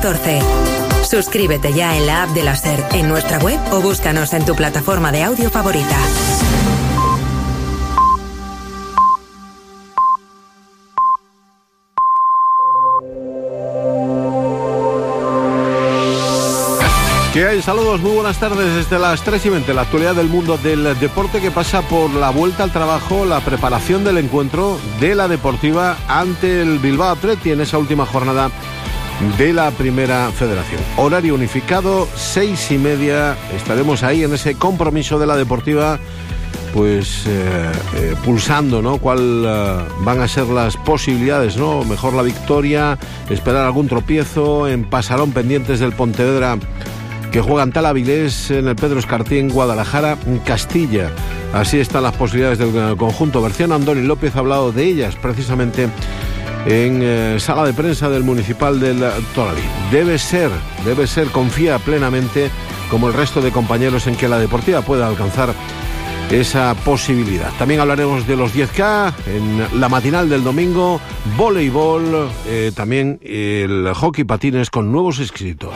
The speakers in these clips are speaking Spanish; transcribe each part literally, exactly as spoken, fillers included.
catorce. Suscríbete ya en la app de la SER, en nuestra web o búscanos en tu plataforma de audio favorita. ¿Qué hay? Saludos, muy buenas tardes desde las tres y veinte. La actualidad del mundo del deporte que pasa por la vuelta al trabajo, la preparación del encuentro de la Deportiva ante el Bilbao Athletic en esa última jornada de la Primera Federación. Horario unificado, seis y media. Estaremos ahí en ese compromiso de la Deportiva, pues eh, eh, pulsando, ¿no? Cuál uh, van a ser las posibilidades, ¿no? Mejor la victoria, esperar algún tropiezo en Pasarón, pendientes del Pontevedra, que juegan Talavilés en el Pedro Escartí en Guadalajara, en Castilla. Así están las posibilidades del conjunto Berciano. Andoni López ha hablado de ellas precisamente en eh, sala de prensa del Municipal del Toralín. Debe ser, debe ser, confía plenamente, como el resto de compañeros, en que la Deportiva pueda alcanzar esa posibilidad. También hablaremos de los diez K en la matinal del domingo, voleibol, eh, también el hockey patines con nuevos inscritos.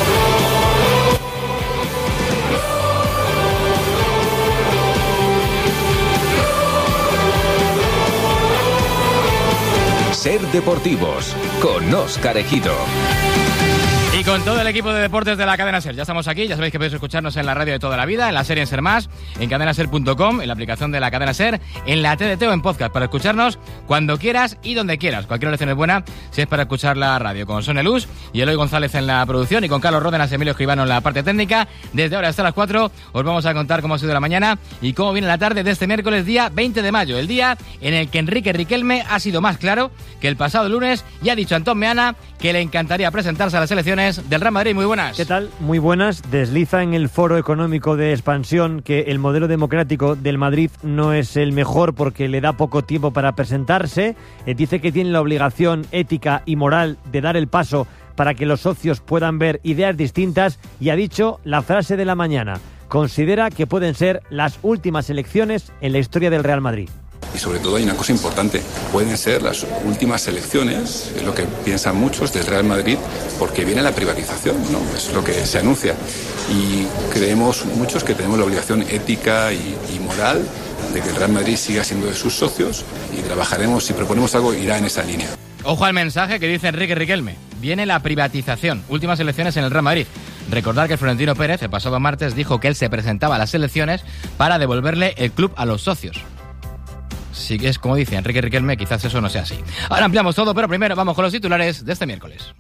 Ser Deportivos, con Óscar Ejido. Y con todo el equipo de deportes de la cadena SER. Ya estamos aquí, ya sabéis que podéis escucharnos en la radio de toda la vida, en la SER y en SER Más, en cadena ser punto com, en la aplicación de la cadena SER, en la T D T o en podcast, para escucharnos cuando quieras y donde quieras. Cualquier oración es buena si es para escuchar la radio. Con Sonia Luz y Eloy González en la producción y con Carlos Ródenas y Emilio Escribano en la parte técnica. Desde ahora hasta las cuatro os vamos a contar cómo ha sido la mañana y cómo viene la tarde de este miércoles, día veinte de mayo, el día en el que Enrique Riquelme ha sido más claro que el pasado lunes y ha dicho a Antón Meana que le encantaría presentarse a las elecciones del Real Madrid. Muy buenas. ¿Qué tal? Muy buenas. Desliza en el Foro Económico de Expansión que el modelo democrático del Madrid no es el mejor porque le da poco tiempo para presentarse. Eh, dice que tiene la obligación ética y moral de dar el paso para que los socios puedan ver ideas distintas y ha dicho la frase de la mañana. Considera que pueden ser las últimas elecciones en la historia del Real Madrid. Y sobre todo hay una cosa importante, pueden ser las últimas elecciones, es lo que piensan muchos del Real Madrid, porque viene la privatización, ¿no? Es lo que se anuncia. Y creemos muchos que tenemos la obligación ética y, y moral de que el Real Madrid siga siendo de sus socios y trabajaremos, si proponemos algo, irá en esa línea. Ojo al mensaje que dice Enrique Riquelme. Viene la privatización, últimas elecciones en el Real Madrid. Recordar que Florentino Pérez el pasado martes dijo que él se presentaba a las elecciones para devolverle el club a los socios. Sí que es como dice Enrique Riquelme, quizás eso no sea así. Ahora ampliamos todo, pero primero vamos con los titulares de este miércoles.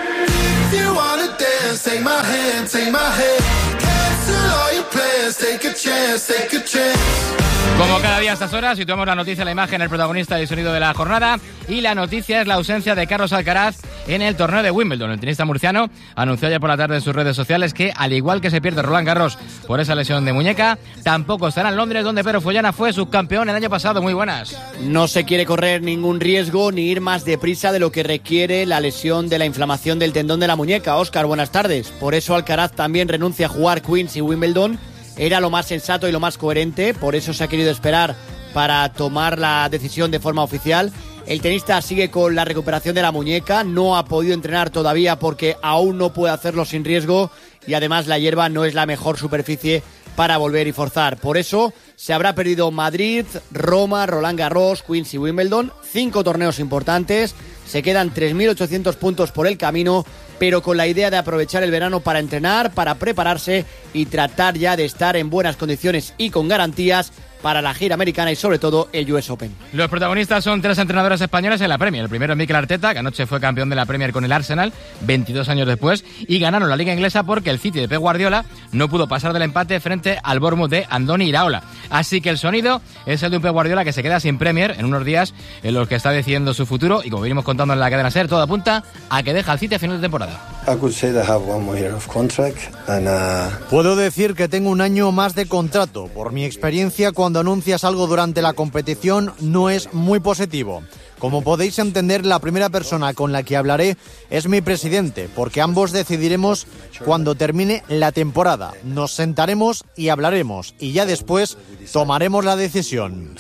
Como cada día a estas horas, situamos la noticia, la imagen, el protagonista y el sonido de la jornada. Y la noticia es la ausencia de Carlos Alcaraz en el torneo de Wimbledon. El tenista murciano anunció ayer por la tarde en sus redes sociales que, al igual que se pierde Roland Garros por esa lesión de muñeca, tampoco estará en Londres, donde Pedro Follana fue subcampeón el año pasado. Muy buenas. No se quiere correr ningún riesgo ni ir más deprisa de lo que requiere la lesión de la inflamación del tendón de la muñeca. Óscar, buenas tardes. Por eso Alcaraz también renuncia a jugar Queens y Wimbledon. Era lo más sensato y lo más coherente, por eso se ha querido esperar para tomar la decisión de forma oficial. El tenista sigue con la recuperación de la muñeca, no ha podido entrenar todavía porque aún no puede hacerlo sin riesgo y además la hierba no es la mejor superficie para volver y forzar. Por eso se habrá perdido Madrid, Roma, Roland Garros, Queens y Wimbledon, cinco torneos importantes, se quedan tres mil ochocientos puntos por el camino, pero con la idea de aprovechar el verano para entrenar, para prepararse y tratar ya de estar en buenas condiciones y con garantías para la gira americana y sobre todo el U S Open. Los protagonistas son tres entrenadores españoles en la Premier. El primero es Mikel Arteta, que anoche fue campeón de la Premier con el Arsenal, veintidós años después, y ganaron la Liga Inglesa porque el City de Pep Guardiola no pudo pasar del empate frente al Bournemouth de Andoni Iraola. Así que el sonido es el de un Pep Guardiola que se queda sin Premier en unos días en los que está decidiendo su futuro, y como venimos contando en la cadena SER, todo apunta a que deja al City a final de temporada. Puedo decir que tengo un año más de contrato. Por mi experiencia, cuando anuncias algo durante la competición no es muy positivo. Como podéis entender, la primera persona con la que hablaré es mi presidente, porque ambos decidiremos cuando termine la temporada. Nos sentaremos y hablaremos, y ya después tomaremos la decisión.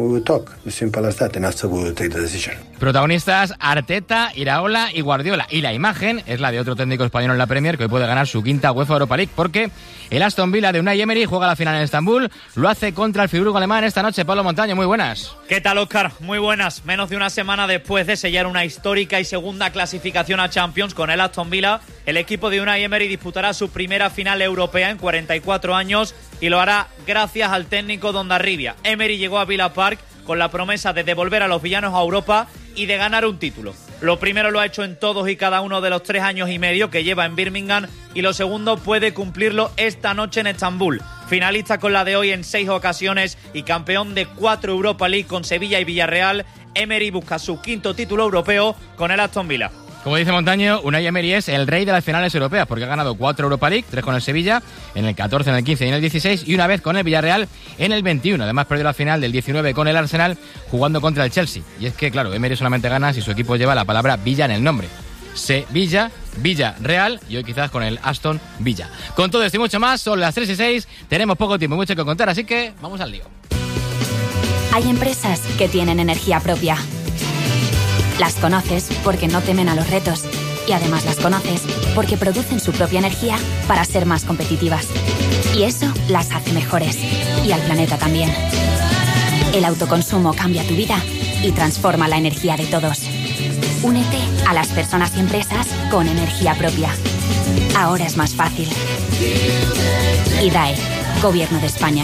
Protagonistas Arteta, Iraola y Guardiola. Y la imagen es la de otro técnico español en la Premier que hoy puede ganar su quinta UEFA Europa League, porque el Aston Villa de Unai Emery juega la final en Estambul. Lo hace contra el Friburgo alemán esta noche. Pablo Montaño, muy buenas. ¿Qué tal, Óscar? Muy buenas. Menos de una semana después de sellar una histórica y segunda clasificación a Champions con el Aston Villa, el equipo de Unai Emery disputará su primera final europea en cuarenta y cuatro años y lo hará gracias al técnico Dondarribia. Emery llegó a Villa Park con la promesa de devolver a los villanos a Europa y de ganar un título. Lo primero lo ha hecho en todos y cada uno de los tres años y medio que lleva en Birmingham, y lo segundo puede cumplirlo esta noche en Estambul. Finalista con la de hoy en seis ocasiones y campeón de cuatro Europa League con Sevilla y Villarreal, Emery busca su quinto título europeo con el Aston Villa. Como dice Montaño, Unai Emery es el rey de las finales europeas porque ha ganado cuatro Europa League, tres con el Sevilla, en el catorce, en el quince y en el dieciséis, y una vez con el Villarreal en el veintiuno. Además perdió la final del diecinueve con el Arsenal jugando contra el Chelsea. Y es que, claro, Emery solamente gana si su equipo lleva la palabra Villa en el nombre. Sevilla, Villarreal y hoy quizás con el Aston Villa. Con todo esto y mucho más, son las tres y seis, tenemos poco tiempo y mucho que contar, así que vamos al lío. Hay empresas que tienen energía propia. Las conoces porque no temen a los retos y además las conoces porque producen su propia energía para ser más competitivas. Y eso las hace mejores y al planeta también. El autoconsumo cambia tu vida y transforma la energía de todos. Únete a las personas y empresas con energía propia. Ahora es más fácil. I D A E, Gobierno de España.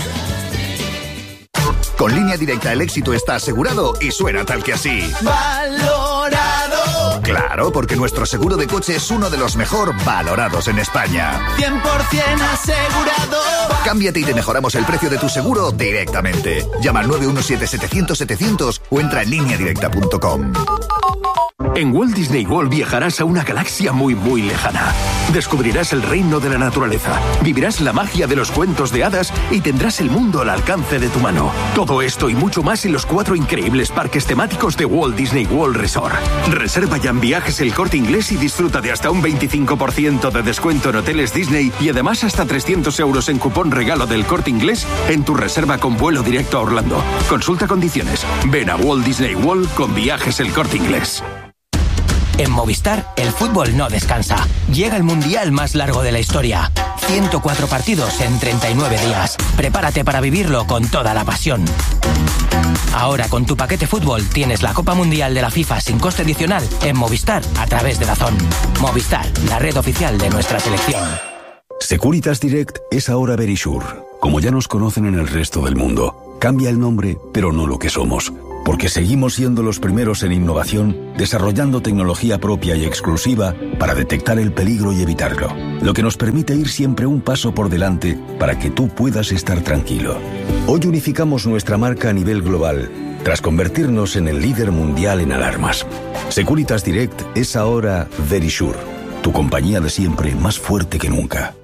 Con Línea Directa el éxito está asegurado y suena tal que así. ¡Valorado! Claro, porque nuestro seguro de coche es uno de los mejor valorados en España. cien por ciento asegurado. Cámbiate y te mejoramos el precio de tu seguro directamente. Llama al nueve uno siete, setecientos, setecientos o entra en línea directa punto com. En Walt Disney World viajarás a una galaxia muy muy lejana. Descubrirás el reino de la naturaleza, vivirás la magia de los cuentos de hadas y tendrás el mundo al alcance de tu mano. Todo esto y mucho más en los cuatro increíbles parques temáticos de Walt Disney World Resort. Reserva ya en Viajes El Corte Inglés y disfruta de hasta un veinticinco por ciento de descuento en hoteles Disney y además hasta trescientos euros en cupón regalo del Corte Inglés en tu reserva con vuelo directo a Orlando. Consulta condiciones. Ven a Walt Disney World con Viajes El Corte Inglés. En Movistar, el fútbol no descansa. Llega el mundial más largo de la historia. ciento cuatro partidos en treinta y nueve días. Prepárate para vivirlo con toda la pasión. Ahora con tu paquete fútbol tienes la Copa Mundial de la FIFA sin coste adicional en Movistar a través de DAZN. Movistar, la red oficial de nuestra selección. Securitas Direct es ahora Verisure. Como ya nos conocen en el resto del mundo, cambia el nombre, pero no lo que somos. Porque seguimos siendo los primeros en innovación, desarrollando tecnología propia y exclusiva para detectar el peligro y evitarlo. Lo que nos permite ir siempre un paso por delante para que tú puedas estar tranquilo. Hoy unificamos nuestra marca a nivel global, tras convertirnos en el líder mundial en alarmas. Securitas Direct es ahora Verisure, tu compañía de siempre más fuerte que nunca.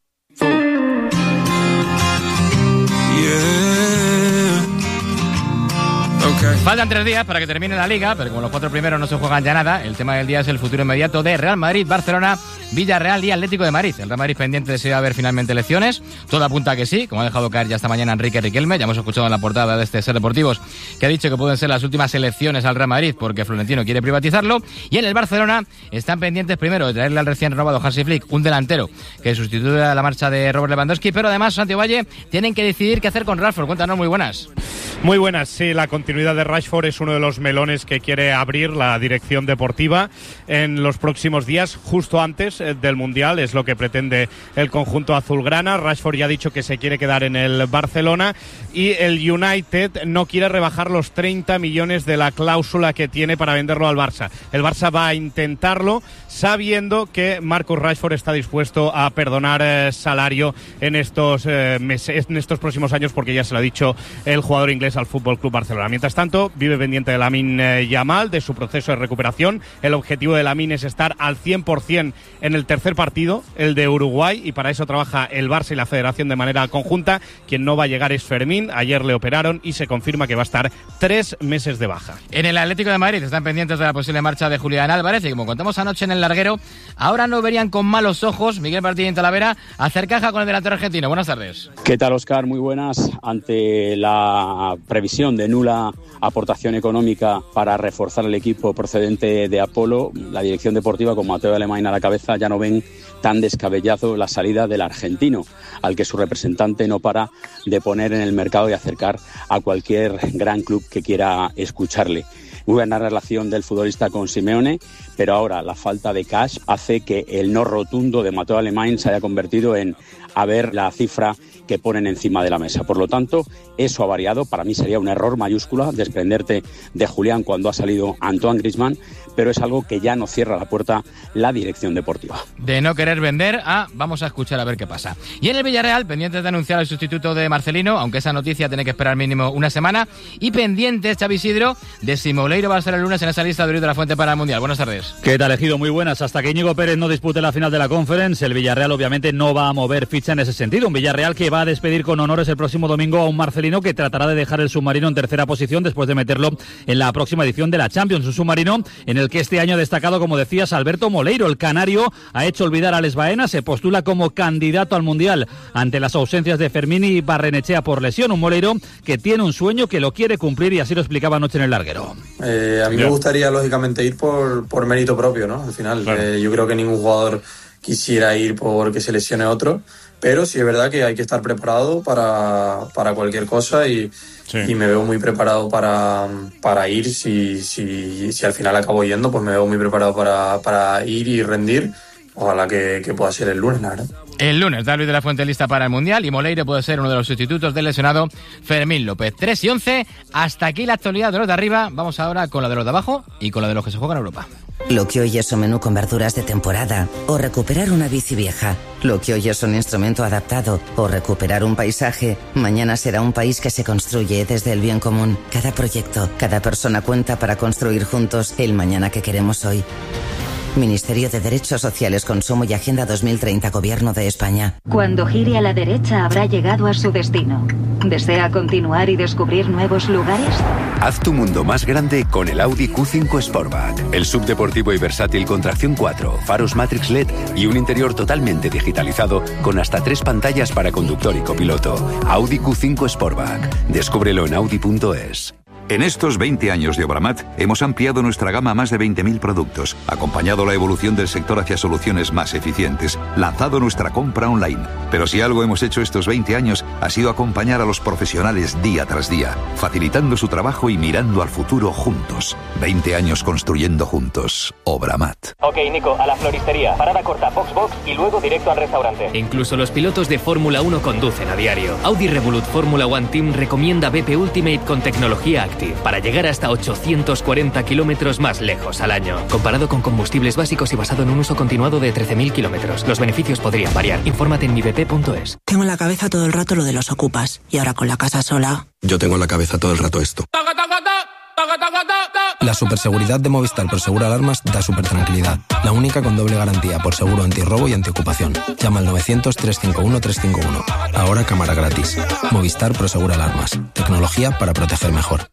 Okay. Faltan tres días para que termine la Liga, pero como los cuatro primeros no se juegan ya nada, el tema del día es el futuro inmediato de Real Madrid, Barcelona, Villarreal y Atlético de Madrid. El Real Madrid pendiente de si va a haber finalmente elecciones. Todo apunta a que sí, como ha dejado caer ya esta mañana Enrique Riquelme. Ya hemos escuchado en la portada de este Ser Deportivos que ha dicho que pueden ser las últimas elecciones al Real Madrid porque Florentino quiere privatizarlo. Y en el Barcelona están pendientes primero de traerle al recién renovado Hansi Flick un delantero que sustituya a la marcha de Robert Lewandowski, pero además Santiago Valle tienen que decidir qué hacer con Rashford. Cuéntanos, muy buenas. Muy buenas, sí, la continuidad de Rashford es uno de los melones que quiere abrir la dirección deportiva en los próximos días, justo antes del Mundial, es lo que pretende el conjunto azulgrana. Rashford ya ha dicho que se quiere quedar en el Barcelona y el United no quiere rebajar los treinta millones de la cláusula que tiene para venderlo al Barça. El Barça va a intentarlo sabiendo que Marcus Rashford está dispuesto a perdonar eh, salario en estos, eh, meses, en estos próximos años porque ya se lo ha dicho el jugador inglés al Fútbol Club Barcelona. Mientras tanto, tanto, vive pendiente de Lamine Yamal, de su proceso de recuperación. El objetivo de Lamine es estar al cien por ciento en el tercer partido, el de Uruguay, y para eso trabaja el Barça y la Federación de manera conjunta. Quien no va a llegar es Fermín. Ayer le operaron y se confirma que va a estar tres meses de baja. En el Atlético de Madrid están pendientes de la posible marcha de Julián Álvarez y, como contamos anoche en el larguero, ahora no verían con malos ojos Miguel Martín en Talavera hacer caja con el delantero argentino. Buenas tardes. ¿Qué tal, Óscar? Muy buenas. Ante la previsión de nula aportación económica para reforzar el equipo procedente de Apolo, la dirección deportiva, con Mateo Alemán a la cabeza, ya no ven tan descabellado la salida del argentino, al que su representante no para de poner en el mercado y acercar a cualquier gran club que quiera escucharle. Muy buena relación del futbolista con Simeone, pero ahora la falta de cash hace que el no rotundo de Mateo Alemán se haya convertido en a ver la cifra que ponen encima de la mesa. Por lo tanto, eso ha variado. Para mí sería un error mayúscula desprenderte de Julián cuando ha salido Antoine Griezmann, pero es algo que ya no cierra la puerta la dirección deportiva. De no querer vender a vamos a escuchar a ver qué pasa. Y en el Villarreal, pendientes de anunciar el sustituto de Marcelino, aunque esa noticia tiene que esperar mínimo una semana, y pendientes, Xavi Isidro, de si Moleiro va a ser el lunes en esa lista de Luis de la Fuente para el Mundial. Buenas tardes. ¿Qué tal, Ejido? Muy buenas. Hasta que Íñigo Pérez no dispute la final de la Conference, el Villarreal obviamente no va a mover ficha en ese sentido. Un Villarreal que va a despedir con honores el próximo domingo a un Marcelino que tratará de dejar el submarino en tercera posición después de meterlo en la próxima edición de la Champions. Un submarino en el que este año ha destacado, como decías, Alberto Moleiro. El canario ha hecho olvidar a Alex Baena, se postula como candidato al Mundial ante las ausencias de Fermín y Barrenechea por lesión. Un Moleiro que tiene un sueño, que lo quiere cumplir, y así lo explicaba anoche en el larguero. Eh, a mí me gustaría, lógicamente, ir por, por mérito propio, ¿no? Al final, claro. eh, yo creo que ningún jugador quisiera ir porque se lesione otro, pero sí es verdad que hay que estar preparado para, para cualquier cosa y, sí. y me veo muy preparado para, para ir. Si, si, si al final acabo yendo, pues me veo muy preparado para, para ir y rendir. Ojalá que, que pueda ser el lunes, la verdad. El lunes da Luis de la Fuente lista para el Mundial y Moleiro puede ser uno de los sustitutos del lesionado Fermín López. tres y once, hasta aquí la actualidad de los de arriba. Vamos ahora con la de los de abajo y con la de los que se juegan en Europa. Lo que hoy es un menú con verduras de temporada o recuperar una bici vieja. Lo que hoy es un instrumento adaptado o recuperar un paisaje, mañana será un país que se construye desde el bien común. Cada proyecto, cada persona cuenta para construir juntos el mañana que queremos hoy. Ministerio de Derechos Sociales, Consumo y Agenda dos mil treinta, Gobierno de España. Cuando gire a la derecha habrá llegado a su destino. ¿Desea continuar y descubrir nuevos lugares? Haz tu mundo más grande con el Audi Q cinco Sportback. El subdeportivo y versátil con tracción cuatro, faros Matrix L E D y un interior totalmente digitalizado con hasta tres pantallas para conductor y copiloto. Audi Q cinco Sportback. Descúbrelo en audi punto es. En estos veinte años de Obramat hemos ampliado nuestra gama a más de veinte mil productos, acompañado la evolución del sector hacia soluciones más eficientes, lanzado nuestra compra online. Pero si algo hemos hecho estos veinte años ha sido acompañar a los profesionales día tras día, facilitando su trabajo y mirando al futuro juntos. veinte años construyendo juntos. Obramat. Ok, Nico, a la floristería. Parada corta, box box y luego directo al restaurante. Incluso los pilotos de Fórmula uno conducen a diario. Audi Revolut Fórmula One Team recomienda B P Ultimate con tecnología Active para llegar hasta ochocientos cuarenta kilómetros más lejos al año. Comparado con combustibles básicos y basado en un uso continuado de trece mil kilómetros, los beneficios podrían variar. Infórmate en mi b p punto es. Tengo en la cabeza todo el rato lo de los ocupas. Y ahora con la casa sola... Yo tengo en la cabeza todo el rato esto. La superseguridad de Movistar Prosegura Alarmas da super tranquilidad. La única con doble garantía por seguro antirrobo y antiocupación. Llama al novecientos, trescientos cincuenta y uno, trescientos cincuenta y uno. Ahora cámara gratis. Movistar Prosegura Alarmas. Tecnología para proteger mejor.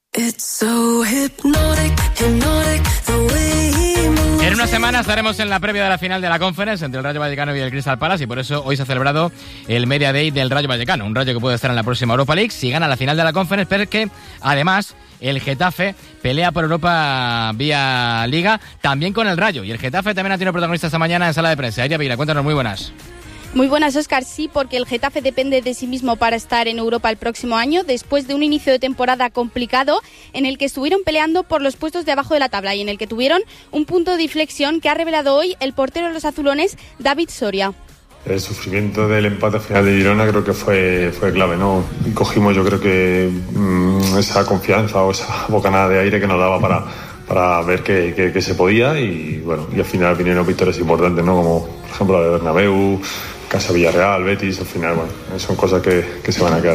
En una semana estaremos en la previa de la final de la Conference entre el Rayo Vallecano y el Crystal Palace, y por eso hoy se ha celebrado el Media Day del Rayo Vallecano, un Rayo que puede estar en la próxima Europa League si gana la final de la Conference, pero que además el Getafe pelea por Europa vía Liga también con el Rayo, y el Getafe también ha tenido protagonista esta mañana en sala de prensa. Iria Vila, cuéntanos, muy buenas. Muy buenas, Óscar. Sí, porque el Getafe depende de sí mismo para estar en Europa el próximo año, después de un inicio de temporada complicado en el que estuvieron peleando por los puestos de abajo de la tabla y en el que tuvieron un punto de inflexión que ha revelado hoy el portero de los azulones, David Soria. El sufrimiento del empate final de Girona creo que fue, fue clave, ¿no? Y cogimos, yo creo que mmm, esa confianza o esa bocanada de aire que nos daba para, para ver que, que, que se podía, y bueno, y al final vinieron victorias importantes, ¿no? Como por ejemplo la de Bernabéu, Casa Villarreal, Betis. Al final, bueno, son cosas que, que se van a quedar ahí.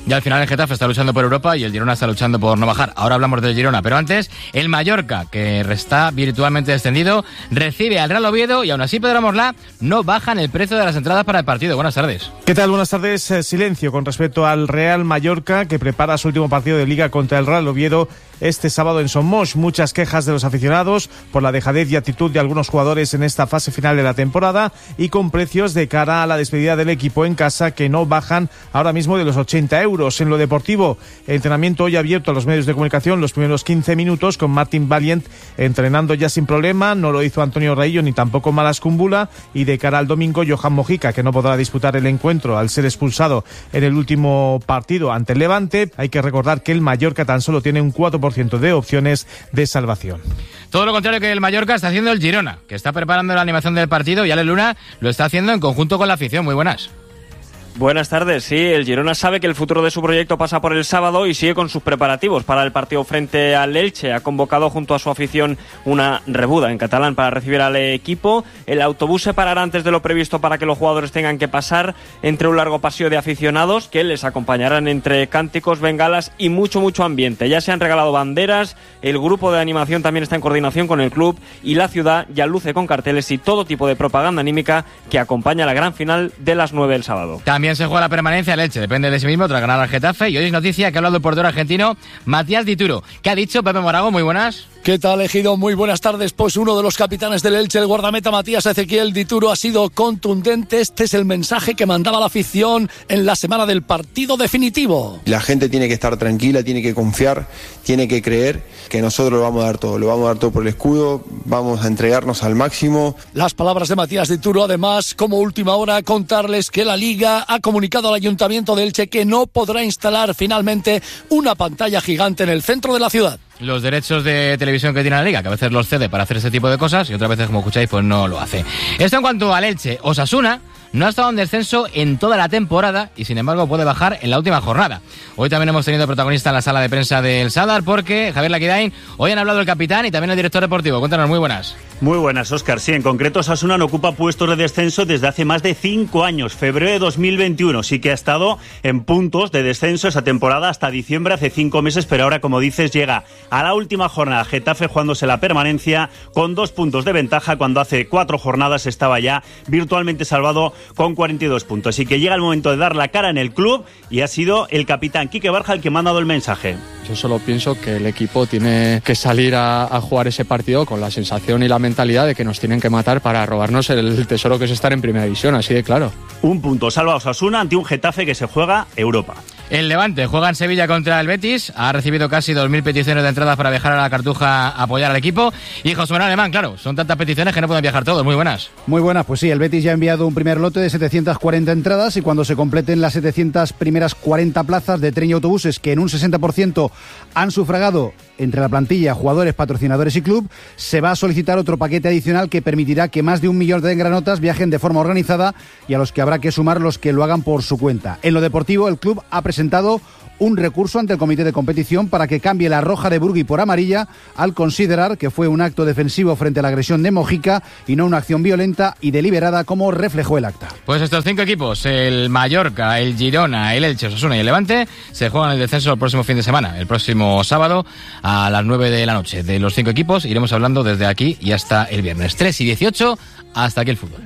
y al final el Getafe está luchando por Europa y el Girona está luchando por no bajar. Ahora hablamos del Girona, pero antes el Mallorca, que está virtualmente descendido, recibe al Real Oviedo y aún así Pedro Morlá no bajan el precio de las entradas para el partido. Buenas tardes. ¿Qué tal? Buenas tardes. Eh, silencio con respecto al Real Mallorca, que prepara su último partido de Liga contra el Real Oviedo este sábado en Somos. Muchas quejas de los aficionados por la dejadez y actitud de algunos jugadores en esta fase final de la temporada y con precios de cara a la despedida del equipo en casa que no bajan ahora mismo de los ochenta euros. En lo deportivo, entrenamiento hoy abierto a los medios de comunicación los primeros quince minutos con Martin Valiant entrenando ya sin problema. No lo hizo Antonio Raillo ni tampoco Malas Cumbula, y de cara al domingo Johan Mojica, que no podrá disputar el encuentro al ser expulsado en el último partido ante el Levante. Hay que recordar que el Mallorca tan solo tiene un cuatro por ciento de opciones de salvación. Todo lo contrario que el Mallorca está haciendo el Girona, que está preparando la animación del partido, y Ale Luna lo está haciendo en conjunto con la afición. Muy buenas. Buenas tardes. Sí, el Girona sabe que el futuro de su proyecto pasa por el sábado y sigue con sus preparativos para el partido frente al Elche. Ha convocado junto a su afición una rebuda en catalán para recibir al equipo. El autobús se parará antes de lo previsto para que los jugadores tengan que pasar entre un largo pasillo de aficionados que les acompañarán entre cánticos, bengalas y mucho, mucho ambiente. Ya se han regalado banderas, el grupo de animación también está en coordinación con el club y la ciudad ya luce con carteles y todo tipo de propaganda anímica que acompaña la gran final de las nueve del sábado. También También se juega la permanencia el Elche, depende de sí mismo tras ganar al Getafe. Y hoy es noticia que ha hablado el portero argentino Matías Dituro. ¿Qué ha dicho Pepe Morago? Muy buenas. ¿Qué tal, Ejido? Muy buenas tardes. Pues uno de los capitanes del Elche, el guardameta Matías Ezequiel Dituro, ha sido contundente. Este es el mensaje que mandaba la afición en la semana del partido definitivo. La gente tiene que estar tranquila, tiene que confiar, tiene que creer que nosotros lo vamos a dar todo. Lo vamos a dar todo por el escudo, vamos a entregarnos al máximo. Las palabras de Matías Dituro, además, como última hora, contarles que la Liga ha comunicado al Ayuntamiento de Elche que no podrá instalar finalmente una pantalla gigante en el centro de la ciudad. Los derechos de televisión que tiene la Liga, que a veces los cede para hacer ese tipo de cosas y otras veces, como escucháis, pues no lo hace. Esto en cuanto al Elche. Osasuna no ha estado en descenso en toda la temporada y sin embargo puede bajar en la última jornada. Hoy también hemos tenido protagonista en la sala de prensa del Sadar porque Javier Laquidain, hoy han hablado el capitán y también el director deportivo. Cuéntanos, muy buenas. Muy buenas, Óscar. Sí, en concreto Osasuna no ocupa puestos de descenso desde hace más de cinco años. Febrero de dos mil veintiuno sí que ha estado en puntos de descenso esa temporada hasta diciembre, hace cinco meses, pero ahora, como dices, llega a la última jornada. Getafe jugándose la permanencia con dos puntos de ventaja cuando hace cuatro jornadas estaba ya virtualmente salvado con cuarenta y dos puntos. Así que llega el momento de dar la cara en el club y ha sido el capitán Quique Barja el que me ha dado el mensaje. Yo solo pienso que el equipo tiene que salir a, a jugar ese partido con la sensación y la mentalidad de que nos tienen que matar para robarnos el tesoro que es estar en primera división, así de claro. Un punto salva Osasuna ante un Getafe que se juega Europa. El Levante juega en Sevilla contra el Betis, ha recibido casi dos mil peticiones de entradas para viajar a la Cartuja a apoyar al equipo. Y José Manuel Alemán, claro, son tantas peticiones que no pueden viajar todos. Muy buenas. Muy buenas, pues sí, el Betis ya ha enviado un primer lote de setecientas cuarenta entradas y cuando se completen las setecientas primeras cuarenta plazas de tren y autobuses, que en un sesenta por ciento han sufragado entre la plantilla, jugadores, patrocinadores y club, se va a solicitar otro paquete adicional que permitirá que más de un millón de engranotas viajen de forma organizada y a los que habrá que sumar los que lo hagan por su cuenta. En lo deportivo, el club ha presentado un recurso ante el comité de competición para que cambie la roja de Burgui por amarilla al considerar que fue un acto defensivo frente a la agresión de Mojica y no una acción violenta y deliberada como reflejó el acta. Pues estos cinco equipos, el Mallorca, el Girona, el Elche, Osasuna y el Levante, se juegan el descenso el próximo fin de semana, el próximo sábado a las nueve de la noche. De los cinco equipos iremos hablando desde aquí y hasta el viernes. tres y dieciocho, hasta aquí el fútbol.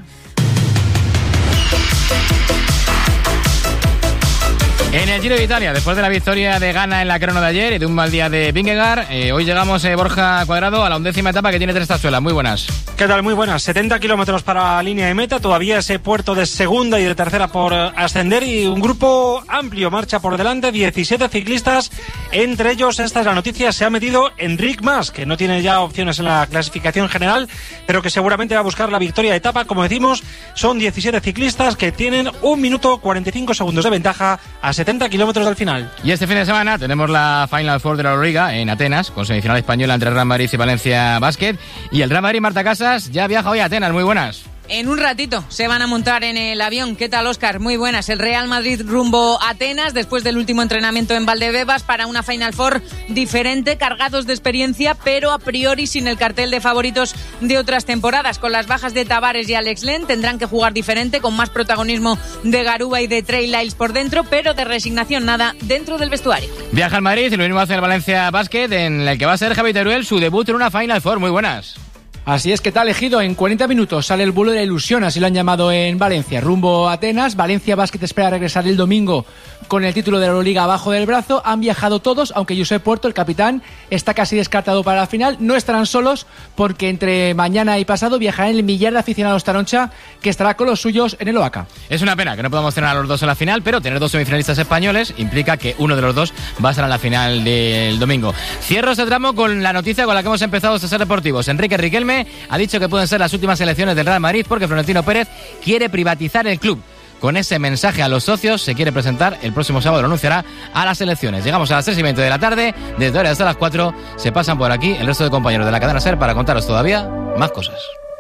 En el Giro de Italia, después de la victoria de Ganna en la crono de ayer y de un mal día de Vingegaard, eh, hoy llegamos, eh, Borja Cuadrado, a la undécima etapa que tiene tres tazuelas. Muy buenas. ¿Qué tal? Muy buenas. setenta kilómetros para la línea de meta, todavía ese puerto de segunda y de tercera por ascender y un grupo amplio marcha por delante, diecisiete ciclistas, entre ellos, esta es la noticia, se ha metido Enric Mas, que no tiene ya opciones en la clasificación general, pero que seguramente va a buscar la victoria de etapa. Como decimos, son diecisiete ciclistas que tienen un minuto cuarenta y cinco segundos de ventaja a setenta kilómetros del final. Y este fin de semana tenemos la Final Four de la Euroliga en Atenas, con semifinal española entre Real Madrid y Valencia Basket. Y el Real Madrid, Marta Casas, ya viaja hoy a Atenas. Muy buenas. En un ratito se van a montar en el avión. ¿Qué tal, Óscar? Muy buenas. El Real Madrid rumbo a Atenas después del último entrenamiento en Valdebebas para una Final Four diferente, cargados de experiencia, pero a priori sin el cartel de favoritos de otras temporadas. Con las bajas de Tavares y Alex Len tendrán que jugar diferente, con más protagonismo de Garuba y de Trey Lyles por dentro, pero de resignación nada dentro del vestuario. Viaja al Madrid y lo mismo hace el Valencia Basket, en el que va a ser Javi Teruel su debut en una Final Four. Muy buenas. Así es, que tal, Ejido. En cuarenta minutos sale el vuelo de la ilusión, así lo han llamado en Valencia. Rumbo a Atenas, Valencia Basket espera regresar el domingo con el título de la Euroliga abajo del brazo. Han viajado todos, aunque Josep Puerto, el capitán, está casi descartado para la final. No estarán solos, porque entre mañana y pasado viajarán el millar de aficionados Taroncha, que estará con los suyos en el Oaca. Es una pena que no podamos tener a los dos en la final, pero tener dos semifinalistas españoles implica que uno de los dos va a estar en la final del domingo. Cierro este tramo con la noticia con la que hemos empezado estos Ser Deportivos. Enrique Riquelme ha dicho que pueden ser las últimas elecciones del Real Madrid porque Florentino Pérez quiere privatizar el club. Con ese mensaje a los socios se quiere presentar el próximo sábado, lo anunciará a las elecciones. Llegamos a las tres y veinte de la tarde, desde ahora hasta las cuatro se pasan por aquí el resto de compañeros de la cadena SER para contaros todavía más cosas.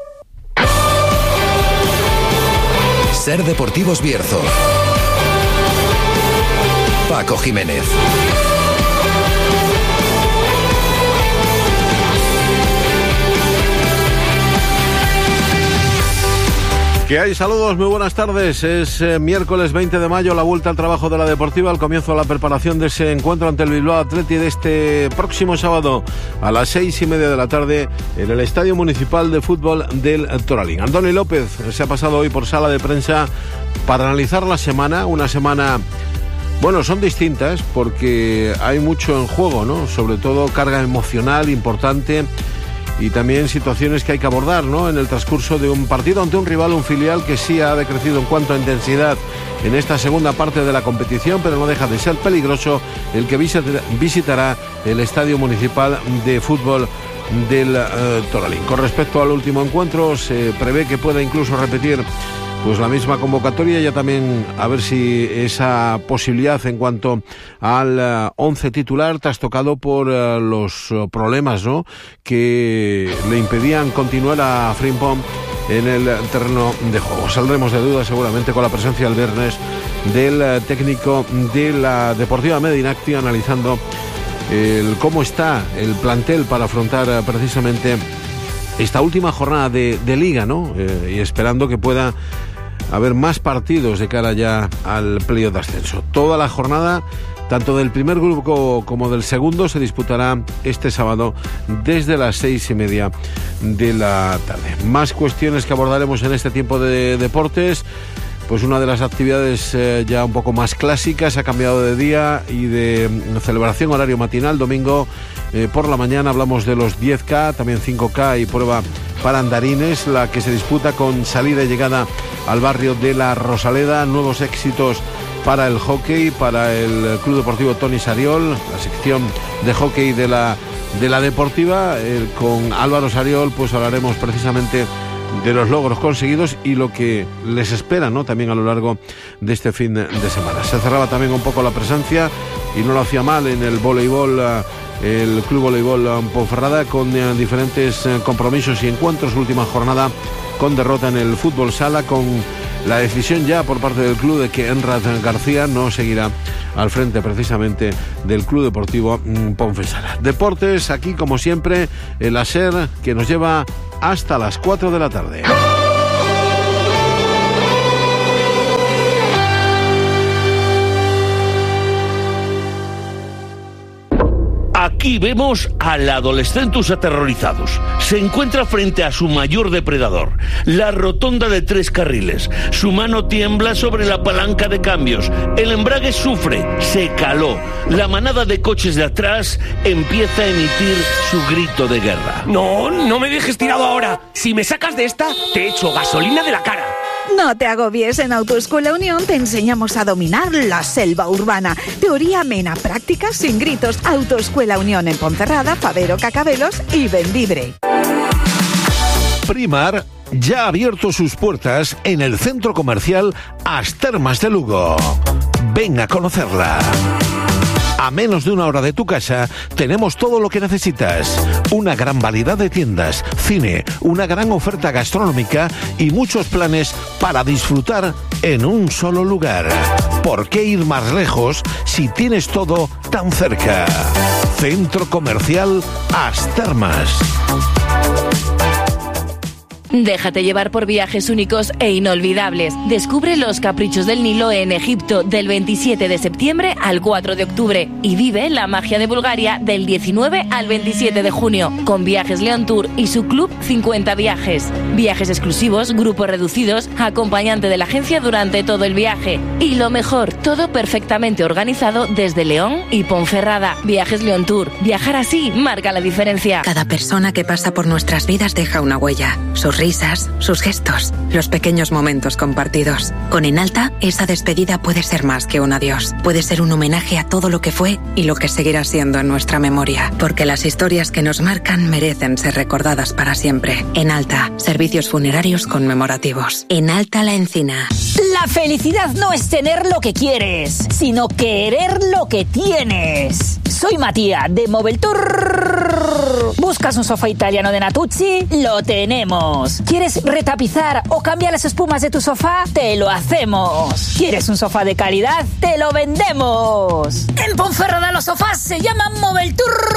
Ser Deportivos Bierzo. Paco Jiménez. ¿Qué hay? Saludos, muy buenas tardes. Es eh, miércoles veinte de mayo, la vuelta al trabajo de la Deportiva, al comienzo de la preparación de ese encuentro ante el Bilbao Athletic de este próximo sábado a las seis y media de la tarde en el Estadio Municipal de Fútbol del Toralín. Andoni López se ha pasado hoy por sala de prensa para analizar la semana, una semana... Bueno, son distintas porque hay mucho en juego, ¿no? Sobre todo carga emocional importante y también situaciones que hay que abordar, ¿no? En el transcurso de un partido ante un rival, un filial que sí ha decrecido en cuanto a intensidad en esta segunda parte de la competición, pero no deja de ser peligroso el que visitará el Estadio Municipal de Fútbol del uh, Toralín. Con respecto al último encuentro, se prevé que pueda incluso repetir pues la misma convocatoria, ya también a ver si esa posibilidad en cuanto al uh, once titular, trastocado por uh, los uh, problemas, ¿no?, que le impedían continuar a Frimpong en el terreno de juego. Saldremos de duda seguramente con la presencia el viernes del uh, técnico de la Deportiva Medinacti, analizando el cómo está el plantel para afrontar uh, precisamente esta última jornada de, de Liga, ¿no? Eh, y esperando que pueda haber más partidos de cara ya al playoff de ascenso. Toda la jornada, tanto del primer grupo como del segundo, se disputará este sábado desde las seis y media de la tarde. Más cuestiones que abordaremos en este tiempo de deportes. Pues una de las actividades eh, ya un poco más clásicas ha cambiado de día y de mm, celebración, horario matinal. Domingo eh, por la mañana hablamos de los diez K, también cinco K y prueba para andarines, la que se disputa con salida y llegada al barrio de La Rosaleda. Nuevos éxitos para el hockey, para el Club Deportivo Toni Sariol, la sección de hockey de la, de la Deportiva. Eh, con Álvaro Sariol pues hablaremos precisamente de los logros conseguidos y lo que les espera, ¿no?, también a lo largo de este fin de semana. Se cerraba también un poco la presencia y no lo hacía mal en el voleibol, el Club Voleibol Ponferrada, con diferentes compromisos y encuentros. Última jornada con derrota en el fútbol sala, con la decisión ya por parte del club de que Enrad García no seguirá al frente precisamente del Club Deportivo Ponferrada. Deportes, aquí como siempre el ASER, que nos lleva hasta las cuatro de la tarde. Aquí vemos al Adolescentus aterrorizados. Se encuentra frente a su mayor depredador, la rotonda de tres carriles. Su mano tiembla sobre la palanca de cambios. El embrague sufre, se caló. La manada de coches de atrás empieza a emitir su grito de guerra. No, no me dejes tirado ahora. Si me sacas de esta, te echo gasolina de la cara. No te agobies, en Autoescuela Unión te enseñamos a dominar la selva urbana. Teoría amena, práctica sin gritos. Autoescuela Unión en Ponferrada, Favero, Cacabelos y Bembibre. Primar ya ha abierto sus puertas en el centro comercial As Termas de Lugo. Ven a conocerla. A menos de una hora de tu casa tenemos todo lo que necesitas. Una gran variedad de tiendas, cine, una gran oferta gastronómica y muchos planes para disfrutar en un solo lugar. ¿Por qué ir más lejos si tienes todo tan cerca? Centro Comercial As Termas. Déjate llevar por viajes únicos e inolvidables. Descubre los caprichos del Nilo en Egipto del veintisiete de septiembre al cuatro de octubre y vive la magia de Bulgaria del diecinueve al veintisiete de junio con Viajes León Tour y su club cincuenta viajes. Viajes exclusivos, grupos reducidos, acompañante de la agencia durante todo el viaje. Y lo mejor, todo perfectamente organizado desde León y Ponferrada. Viajes León Tour. Viajar así marca la diferencia. Cada persona que pasa por nuestras vidas deja una huella. Sus risas, sus gestos, los pequeños momentos compartidos. Con Enalta, esa despedida puede ser más que un adiós. Puede ser un homenaje a todo lo que fue y lo que seguirá siendo en nuestra memoria. Porque las historias que nos marcan merecen ser recordadas para siempre. Enalta, servicios funerarios conmemorativos. Enalta La Encina. La felicidad no es tener lo que quieres, sino querer lo que tienes. Soy Matías de Mobile Tour. ¿Buscas un sofá italiano de Natuzzi? Lo tenemos. ¿Quieres retapizar o cambiar las espumas de tu sofá? Te lo hacemos. ¿Quieres un sofá de calidad? ¡Te lo vendemos! En Ponferrada los sofás se llaman Mobile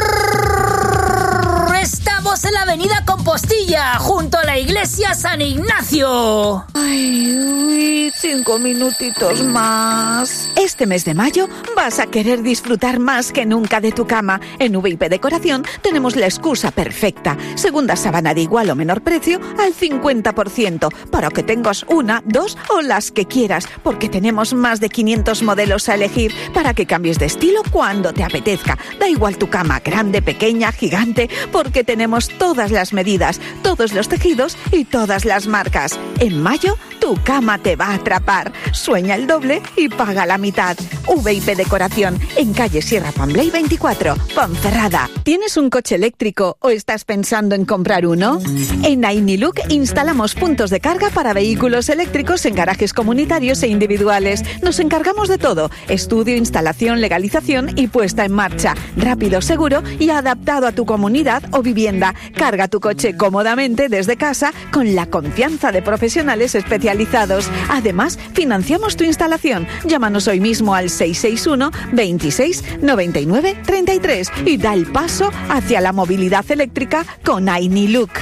Tour. Estamos en la avenida Compostilla, junto a la iglesia San Ignacio. Ay, uy, cinco minutitos más. Este mes de mayo vas a querer disfrutar más que nunca de tu cama. En V I P Decoración tenemos la excusa perfecta. Segunda sábana de igual o menor precio al cincuenta por ciento, para que tengas una, dos o las que quieras, porque tenemos más de quinientos modelos a elegir para que cambies de estilo cuando te apetezca. Da igual tu cama, grande, pequeña, gigante, porque tenemos todas las medidas, todos los tejidos y todas las marcas. En mayo, tu cama te va a atrapar. Sueña el doble y paga la mitad. V I P Decoración, en calle Sierra Pambley veinticuatro, Ponferrada. ¿Tienes un coche eléctrico o estás pensando en comprar uno? En Ainiluk instalamos puntos de carga para vehículos eléctricos en garajes comunitarios e individuales. Nos encargamos de todo: estudio, instalación, legalización y puesta en marcha. Rápido, seguro y adaptado a tu comunidad o vivienda. Carga tu coche cómodamente desde casa con la confianza de profesionales especializados. Además, financiamos tu instalación. Llámanos hoy mismo al seis seis uno, veintiséis, noventa y nueve, treinta y tres y da el paso hacia la movilidad eléctrica con Ainiluk.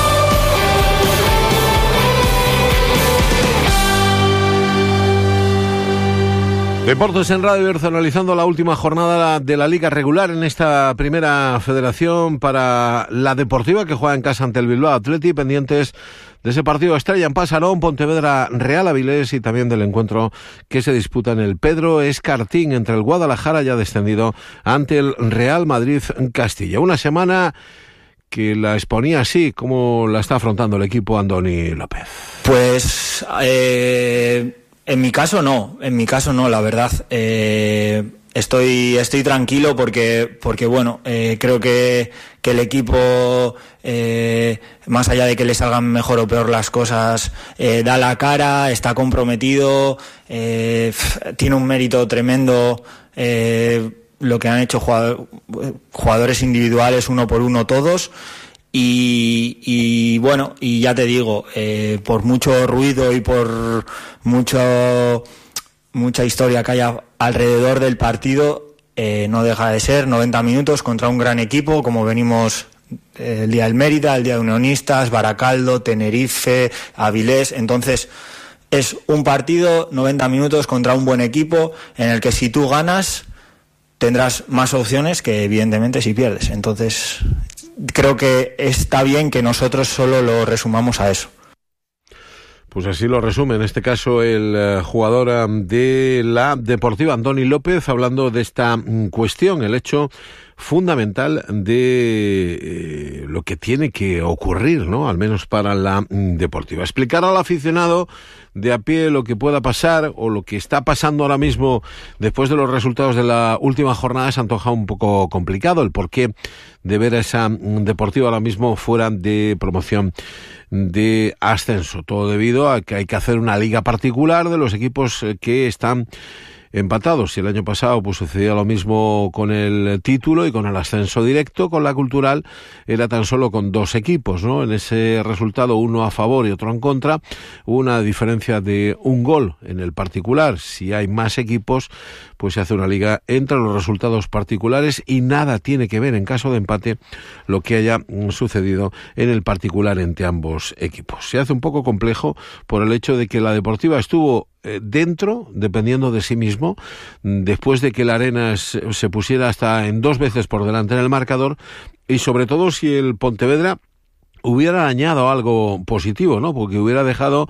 Deportes en Radio Berzo, analizando la última jornada de la Liga regular en esta primera federación para la Deportiva, que juega en casa ante el Bilbao Athletic, pendientes de ese partido estrella en Pasarón, Pontevedra Real Avilés, y también del encuentro que se disputa en el Pedro Escartín entre el Guadalajara, ya descendido, ante el Real Madrid Castilla. Una semana que la exponía así. ¿Cómo la está afrontando el equipo Andoni López? Pues eh, en mi caso no, en mi caso no, la verdad. Eh, estoy estoy tranquilo porque porque bueno, eh, creo que que el equipo, eh, más allá de que le salgan mejor o peor las cosas, eh, da la cara, está comprometido, eh, tiene un mérito tremendo, eh, lo que han hecho jugador, jugadores individuales uno por uno todos. Y, y bueno, y ya te digo, eh, por mucho ruido y por mucho mucha historia que haya alrededor del partido, eh, no deja de ser noventa minutos contra un gran equipo, como venimos eh, el día del Mérida, el día de Unionistas, Baracaldo, Tenerife, Avilés. Entonces es un partido, noventa minutos contra un buen equipo, en el que si tú ganas tendrás más opciones que evidentemente si pierdes. Entonces creo que está bien que nosotros solo lo resumamos a eso. Pues así lo resume, en este caso, el uh, jugador um, de la Deportiva, Andoni López, hablando de esta um, cuestión, el hecho fundamental de eh, lo que tiene que ocurrir, ¿no? Al menos para la um, Deportiva. Explicar al aficionado de a pie lo que pueda pasar o lo que está pasando ahora mismo después de los resultados de la última jornada se antoja un poco complicado, el porqué de ver a esa um, Deportiva ahora mismo fuera de promoción de ascenso, todo debido a que hay que hacer una liga particular de los equipos que están empatados. Y el año pasado pues sucedía lo mismo con el título y con el ascenso directo. Con la Cultural era tan solo con dos equipos, ¿no? En ese resultado, uno a favor y otro en contra, una diferencia de un gol en el particular. Si hay más equipos, pues se hace una liga entre los resultados particulares y nada tiene que ver, en caso de empate, lo que haya sucedido en el particular entre ambos equipos. Se hace un poco complejo por el hecho de que la Deportiva estuvo dentro, dependiendo de sí mismo, después de que la Arenas se pusiera hasta en dos veces por delante en el marcador, y sobre todo si el Pontevedra hubiera añadido algo positivo, ¿no? Porque hubiera dejado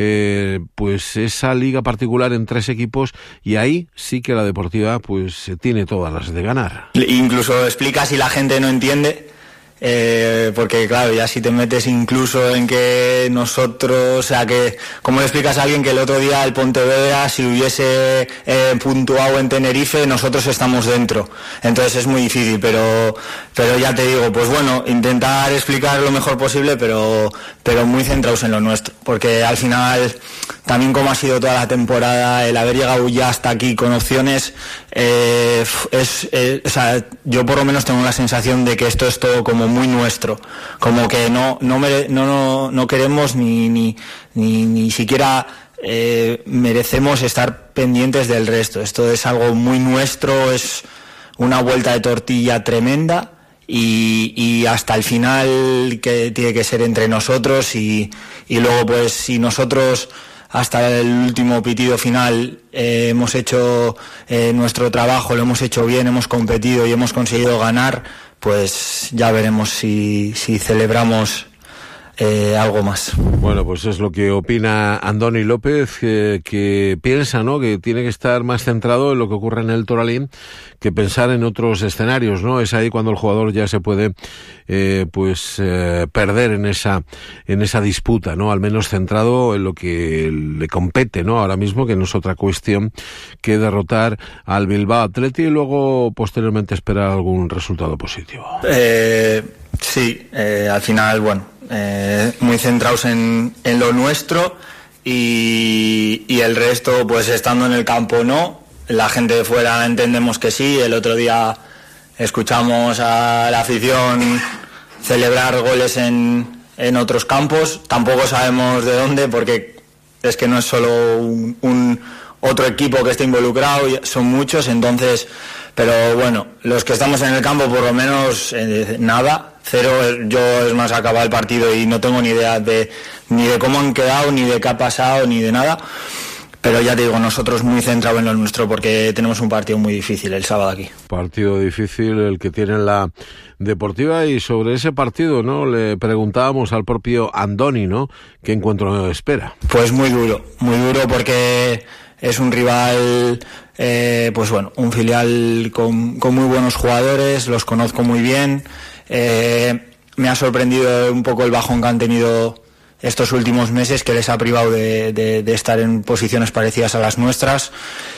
eh, pues esa liga particular en tres equipos, y ahí sí que la Deportiva pues tiene todas las de ganar. Incluso explica si la gente no entiende. Eh, porque claro, ya si te metes incluso en que nosotros, o sea, que ¿cómo le explicas a alguien que el otro día el Pontevedra, si hubiese eh, puntuado en Tenerife, nosotros estamos dentro? Entonces es muy difícil, pero pero ya te digo, pues bueno, intentar explicar lo mejor posible, pero pero muy centrados en lo nuestro, porque al final, también como ha sido toda la temporada, el haber llegado ya hasta aquí con opciones, eh, es, eh, o sea, yo por lo menos tengo la sensación de que esto es todo como muy nuestro, como que no no mere, no, no no queremos ni ni ni, ni siquiera eh, merecemos estar pendientes del resto. Esto es algo muy nuestro, es una vuelta de tortilla tremenda, y, y hasta el final que tiene que ser entre nosotros, y, y luego pues si nosotros hasta el último pitido final eh, hemos hecho eh, nuestro trabajo, lo hemos hecho bien, hemos competido y hemos conseguido ganar, pues ya veremos si, si celebramos eh, algo más. Bueno, pues es lo que opina Andoni López, eh, que piensa, ¿no?, que tiene que estar más centrado en lo que ocurre en el Toralín que pensar en otros escenarios, ¿no? Es ahí cuando el jugador ya se puede eh, pues eh, perder en esa en esa disputa, ¿no? Al menos centrado en lo que le compete, ¿no? Ahora mismo, que no es otra cuestión que derrotar al Bilbao Athletic y luego posteriormente esperar algún resultado positivo. Eh, sí, eh, al final, bueno, eh, muy centrados en, en lo nuestro, y, y el resto, pues estando en el campo no. La gente de fuera entendemos que sí. El otro día escuchamos a la afición celebrar goles en, en otros campos. Tampoco sabemos de dónde, porque es que no es solo un, un otro equipo que esté involucrado, son muchos. Entonces, pero bueno, los que estamos en el campo, por lo menos eh, nada, cero. Yo, es más, acaba el partido y no tengo ni idea de ni de cómo han quedado, ni de qué ha pasado, ni de nada. Pero ya te digo, nosotros muy centrados en lo nuestro, porque tenemos un partido muy difícil el sábado aquí. Partido difícil el que tiene la Deportiva, y sobre ese partido, ¿no?, le preguntábamos al propio Andoni, ¿no?, qué encuentro espera. Pues muy duro, muy duro, porque es un rival, eh, pues bueno, un filial con, con muy buenos jugadores, los conozco muy bien. Eh, me ha sorprendido un poco el bajón que han tenido estos últimos meses, que les ha privado de, de, de estar en posiciones parecidas a las nuestras.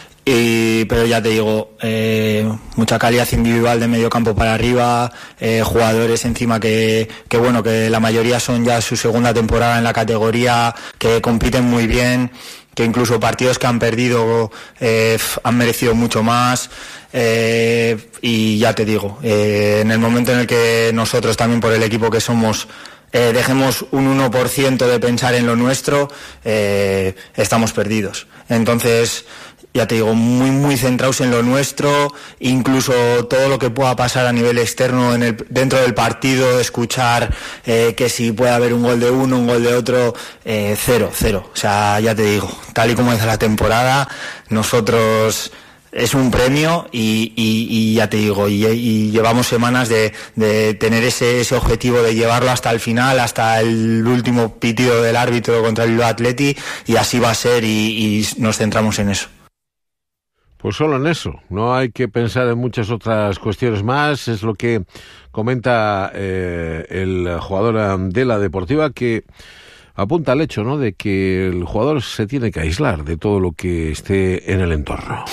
Y, pero ya te digo, eh, mucha calidad individual de medio campo para arriba, eh, jugadores encima que, que bueno, que la mayoría son ya su segunda temporada en la categoría, que compiten muy bien, que incluso partidos que han perdido eh, han merecido mucho más. Eh, y ya te digo, eh, en el momento en el que nosotros también, por el equipo que somos, Eh, dejemos un uno por ciento de pensar en lo nuestro, eh, estamos perdidos. Entonces, ya te digo, muy muy centrados en lo nuestro, incluso todo lo que pueda pasar a nivel externo en el, dentro del partido, escuchar eh, que si puede haber un gol de uno, un gol de otro, eh, cero, cero. O sea, ya te digo, tal y como es la temporada, nosotros es un premio, y, y, y ya te digo, y, y llevamos semanas de, de tener ese, ese objetivo de llevarlo hasta el final, hasta el último pitido del árbitro contra el Bilbao Athletic, y así va a ser, y, y nos centramos en eso. Pues solo en eso, no hay que pensar en muchas otras cuestiones más. Es lo que comenta eh, el jugador de la Deportiva, que apunta al hecho, ¿no?, de que el jugador se tiene que aislar de todo lo que esté en el entorno. Sí,